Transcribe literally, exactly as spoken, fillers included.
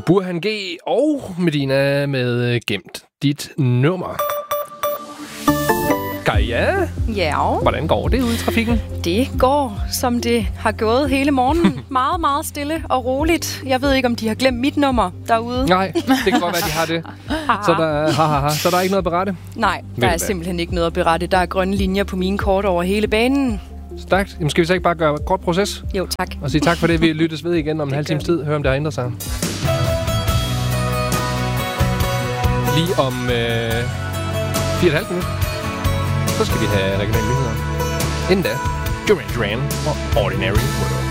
Burhan G og Medina med Gemt dit nummer. Kaja, Ja. hvordan går det ude i trafikken? Det går, som det har gået hele morgenen. Meget, meget stille og roligt. Jeg ved ikke, om de har glemt mit nummer derude. Nej, det kan godt være, de har det. Så der, ha, ha, ha. Så der er ikke noget at berette? Nej, der er simpelthen ikke noget at berette. Der er grønne linjer på mine kort over hele banen. Stærkt. Jamen skal vi så ikke bare gøre kort proces? Jo, tak. Og sige tak for det. Vi lyttes ved igen om en halv times tid. Hør om det har ændret sig. Lige om øh, fire og et halvt minut. Så skal vi have regionale nyheder. Inden da, Duran Duran og Ordinary World.